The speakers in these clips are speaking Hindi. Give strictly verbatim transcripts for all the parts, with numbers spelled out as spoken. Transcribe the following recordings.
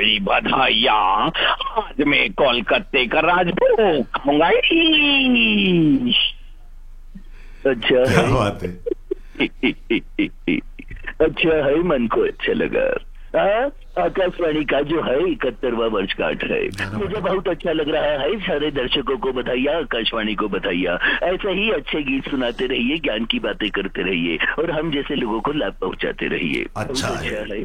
बड़ी बधाइयाँ। आज मैं कोलकाते का राजभोग खाऊंगा। अच्छा क्या है। बात है। अच्छा है, मन को अच्छा लगा। हाँ, आकाशवाणी का जो है इकहत्तरवां वर्षगांठ है, मुझे बहुत अच्छा लग रहा है। सारे दर्शकों को बधाइयाँ, आकाशवाणी को बधाइयाँ। ऐसे ही अच्छे गीत सुनाते रहिए, ज्ञान की बातें करते रहिए और हम जैसे लोगों को लाभ पहुंचाते रहिए। अच्छा बहुत अच्छा है। है।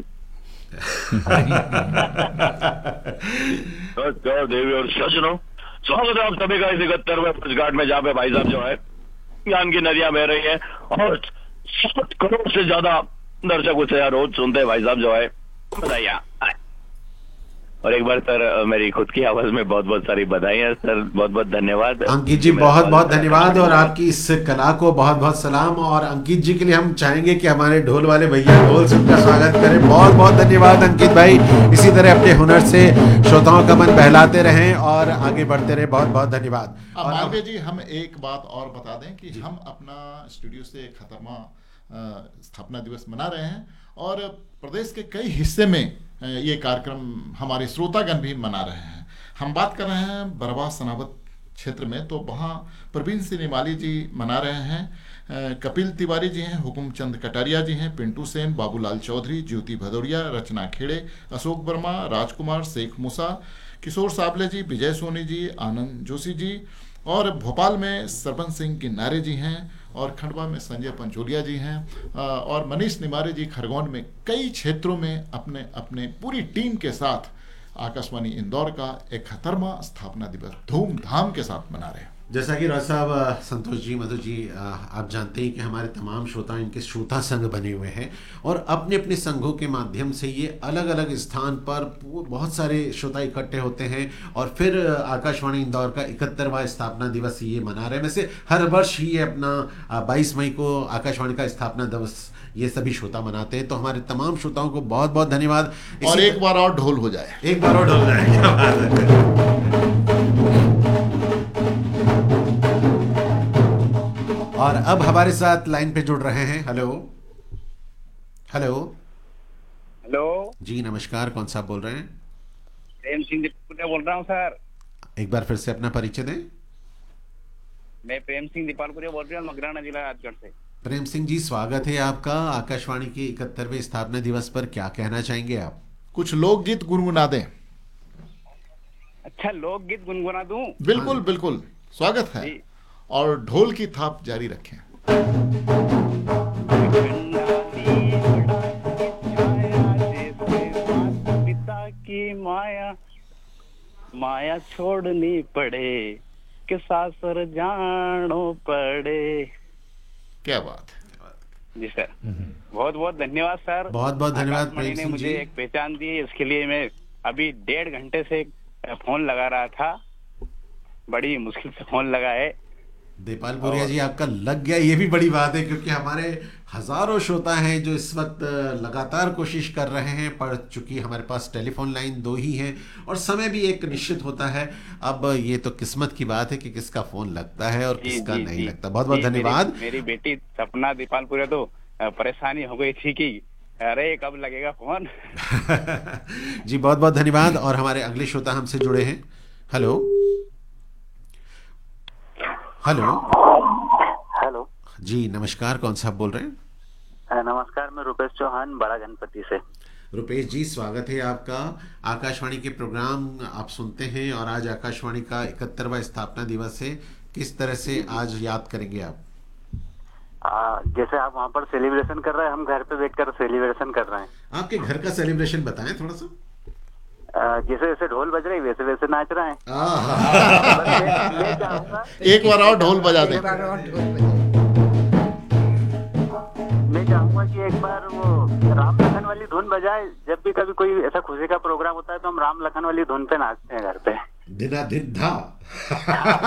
नमस्कार देवी और सज्जनों, स्वागत है आप सभी का इस इकहत्तरवें वर्षगांठ में, जहाँ पे भाई साहब जो है ज्ञान की नदियां बह रही हैं और सात करोड़ से ज्यादा दर्शक उसे रोज सुनते हैं। भाई साहब जो है बधाइयाँ। और एक बार सर मेरी खुद की आवाज में बहुत बहुत सारी बधाइयाँ सर, बहुत बहुत धन्यवाद अंकित जी, बहुत बहुत धन्यवाद और आपकी इस कला को बहुत बहुत सलाम। और अंकित जी के लिए हम चाहेंगे कि हमारे ढोल वाले भैया ढोल से उनका स्वागत करें। बहुत बहुत धन्यवाद अंकित भाई, इसी तरह अपने हुनर से श्रोताओं का मन बहलाते रहें और आगे बढ़ते रहें। बहुत बहुत धन्यवाद। और मालवीय जी, हम एक बात और बता दें कि हम अपना स्टूडियो से खतरमा स्थापना दिवस मना रहे हैं और प्रदेश के कई हिस्से में ये कार्यक्रम हमारे श्रोतागण भी मना रहे हैं। हम बात कर रहे हैं बरवा सनावत क्षेत्र में, तो वहाँ प्रवीण सिंह निमाली जी मना रहे हैं, कपिल तिवारी जी हैं, हुकुमचंद कटारिया जी हैं, पिंटू सेन, बाबूलाल चौधरी, ज्योति भदौरिया, रचना खेड़े, अशोक वर्मा, राजकुमार, शेख मूसा, किशोर साबले जी, विजय सोनी जी, आनंद जोशी जी, और भोपाल में सरपंच सिंह किन्नारे जी हैं, और खंडवा में संजय पंचोलिया जी हैं, और मनीष निमारे जी खरगोन में। कई क्षेत्रों में अपने अपने पूरी टीम के साथ आकाशवाणी इंदौर का इकहत्तरवां स्थापना दिवस धूमधाम के साथ मना रहे हैं। जैसा कि राज साहब, संतोष जी, मधु जी, आप जानते हैं कि हमारे तमाम श्रोता इनके श्रोता संघ बने हुए हैं और अपने अपने संघों के माध्यम से ये अलग अलग स्थान पर बहुत सारे श्रोता इकट्ठे होते हैं और फिर आकाशवाणी इंदौर का इकहत्तरवां स्थापना दिवस ये मना रहे हैं। वैसे हर वर्ष ही अपना बाईस मई को आकाशवाणी का स्थापना दिवस ये सभी श्रोता मनाते हैं। तो हमारे तमाम श्रोताओं को बहुत बहुत धन्यवाद। और एक बार और ढोल हो जाए, एक बार और ढोल जाए। और अब हमारे साथ लाइन पे जुड़ रहे हैं। हेलो हेलो हेलो जी, नमस्कार। कौन सा बोल रहे हैं? प्रेम सिंह दीपालपुरिया बोल रहा हूँ सर। एक बार फिर से अपना परिचय दें। मैं प्रेम सिंह दीपालपुरिया बोल रहा हूँ, मगराना जिला राजगढ़ से। प्रेम सिंह जी, स्वागत है आपका आकाशवाणी के इकहत्तरवें स्थापना दिवस पर। क्या कहना चाहेंगे आप? कुछ लोकगीत गुनगुना दें। अच्छा, लोकगीत गुनगुना दूं? बिल्कुल बिल्कुल, स्वागत है। और ढोल की थाप जारी रखें। पिता की माया माया छोड़नी पड़े कि सासुर जानो पड़े। क्या बात है जी सर, बहुत बहुत धन्यवाद सर। बहुत बहुत धन्यवाद प्रेम ने सिंह मुझे जी। एक पहचान दी, इसके लिए मैं अभी डेढ़ घंटे से फोन लगा रहा था, बड़ी मुश्किल से फोन लगा है। दीपालपुरिया जी, आपका लग गया, ये भी बड़ी बात है, क्योंकि हमारे हजारों श्रोता हैं जो इस वक्त लगातार कोशिश कर रहे हैं, पर चूंकि हमारे पास टेलीफोन लाइन दो ही है और समय भी एक निश्चित होता है। अब ये तो किस्मत की बात है कि किसका फोन लगता है और किसका जी, नहीं जी, लगता। बहुत बहुत धन्यवाद। मेरी, मेरी बेटी सपना दीपालपुरिया तो परेशानी हो गई थी कि अरे कब लगेगा फोन। जी बहुत बहुत धन्यवाद। और हमारे अगले श्रोता हमसे जुड़े हैं। हेलो हेलो हेलो जी, नमस्कार। कौन सा आप बोल रहे हैं? नमस्कार, मैं रुपेश चौहान, बड़ा गणपति से। रुपेश जी, स्वागत है आपका। आकाशवाणी के प्रोग्राम आप सुनते हैं और आज आकाशवाणी का इकहत्तरवां स्थापना दिवस है। किस तरह से आज याद करेंगे आप? आ, जैसे आप वहाँ पर सेलिब्रेशन कर रहे हैं, हम घर पे बैठकर सेलिब्रेशन कर रहे हैं। आपके घर का सेलिब्रेशन बताएं थोड़ा सा। जैसे जैसे ढोल बज रही वैसे वैसे नाच रहे हैं। एक बार और ढोल बजा दें। मैं चाहूंगा कि एक बार वो राम लखन वाली धुन बजाए। जब भी कभी कोई ऐसा खुशी का प्रोग्राम होता है तो हम राम लखन वाली धुन पे नाचते हैं घर पे। दिना दिन धा।